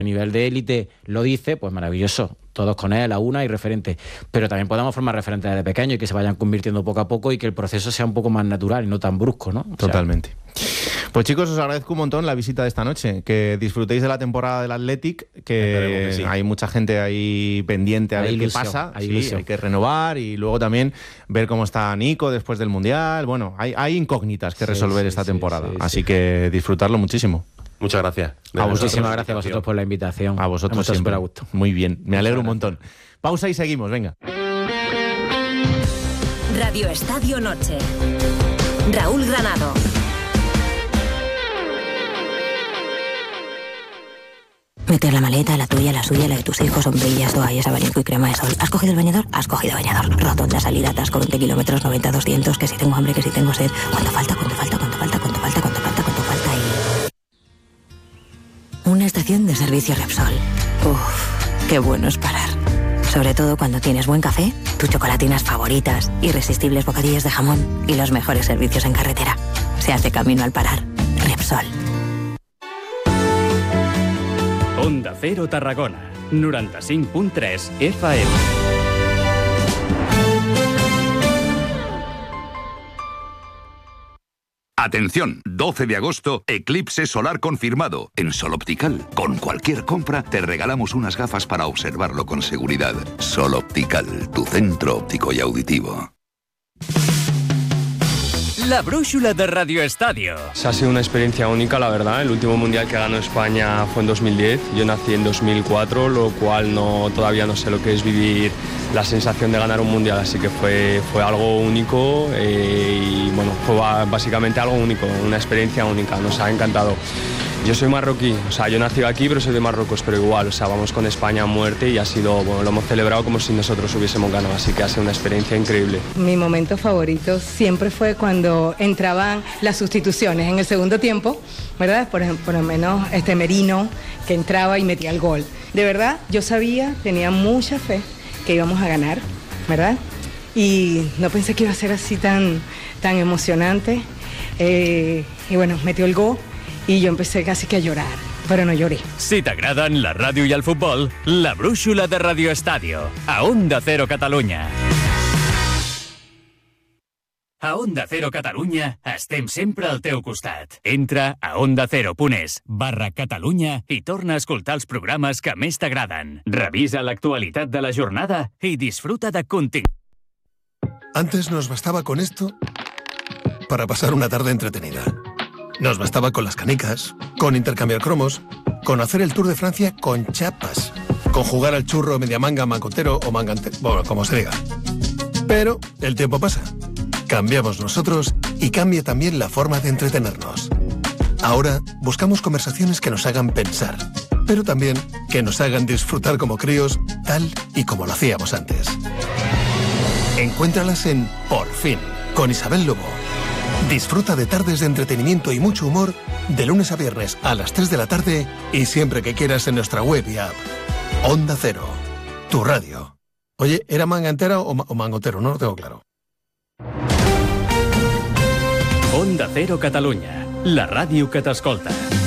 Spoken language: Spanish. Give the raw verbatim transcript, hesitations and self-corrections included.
A nivel de élite lo dice, pues maravilloso, todos con él, a una y referente, pero también podemos formar referentes desde pequeños y que se vayan convirtiendo poco a poco y que el proceso sea un poco más natural y no tan brusco, ¿no? O Totalmente. Sea... Pues chicos, os agradezco un montón la visita de esta noche, que disfrutéis de la temporada del Athletic, que, que sí. Hay mucha gente ahí pendiente a hay ver ilusión, qué pasa, hay, sí, hay que renovar y luego también ver cómo está Nico después del Mundial. Bueno, hay, hay incógnitas que sí, resolver sí, esta sí, temporada, sí, así sí. que disfrutarlo muchísimo. Muchas gracias. A muchísimas gracias a vosotros por la invitación. A vosotros siempre. A gusto. Muy bien, me alegro un montón. Pausa y seguimos, venga. Radio Estadio Noche. Raúl Granado. Meter la maleta, la tuya, la suya, la de tus hijos, sombrillas, toallas, abanico y crema de sol. ¿Has cogido el bañador? Has cogido bañador. Rotonda, salida, atasco, veinte kilómetros, noventa, doscientos, que si tengo hambre, que si tengo sed. ¿Cuánto falta? ¿Cuánto falta? ¿Cuánto falta? ¿Cuánto falta? ¿Cuánto falta? ¿Cuánto falta? Y... una estación de servicio Repsol. Uff, qué bueno es parar. Sobre todo cuando tienes buen café, tus chocolatinas favoritas, irresistibles bocadillos de jamón y los mejores servicios en carretera. Se hace camino al parar. Repsol. Onda Cero Tarragona, noranta-cinc punt tres F M. Atención, doce de agosto, eclipse solar confirmado en Sol Optical. Con cualquier compra te regalamos unas gafas para observarlo con seguridad. Sol Optical, tu centro óptico y auditivo. La brújula de Radio Estadio. Ha sido una experiencia única, la verdad. El último mundial que ganó España fue en dos mil diez. Yo nací en dos mil cuatro, lo cual no, todavía no sé lo que es vivir la sensación de ganar un mundial. Así que fue, fue algo único eh, y bueno, fue básicamente algo único, una experiencia única. Nos ha encantado. Yo soy marroquí, o sea, yo nací aquí, pero soy de Marruecos, pero igual, o sea, vamos con España a muerte y ha sido, bueno, lo hemos celebrado como si nosotros hubiésemos ganado, así que ha sido una experiencia increíble. Mi momento favorito siempre fue cuando entraban las sustituciones en el segundo tiempo, ¿verdad? Por ejemplo, por lo menos este Merino, que entraba y metía el gol. De verdad, yo sabía, tenía mucha fe que íbamos a ganar, ¿verdad? Y no pensé que iba a ser así tan, tan emocionante. Eh, y bueno, metió el gol. I jo empecé casi que a llorar, però no lloré. Si t'agraden la ràdio i el futbol, la brújula de Radio Estadio, a Onda Cero Catalunya. A Onda Cero Catalunya estem sempre al teu costat. Entra a ondacero.es barra Catalunya i torna a escoltar els programes que més t'agraden. Revisa l'actualitat de la jornada i disfruta de contingut. Antes nos bastaba con esto para pasar una tarde entretenida. Nos bastaba con las canicas, con intercambiar cromos, con hacer el Tour de Francia con chapas, con jugar al churro, media manga, mangotero o mangante... bueno, como se diga. Pero el tiempo pasa. Cambiamos nosotros y cambia también la forma de entretenernos. Ahora buscamos conversaciones que nos hagan pensar, pero también que nos hagan disfrutar como críos, tal y como lo hacíamos antes. Encuéntralas en Por Fin, con Isabel Lobo. Disfruta de tardes de entretenimiento y mucho humor de lunes a viernes a las tres de la tarde y siempre que quieras en nuestra web y app. Onda Cero, tu radio. Oye, ¿era manga entera o, ma- o mangotero? No lo tengo claro. Onda Cero Catalunya, la ràdio que t'escolta.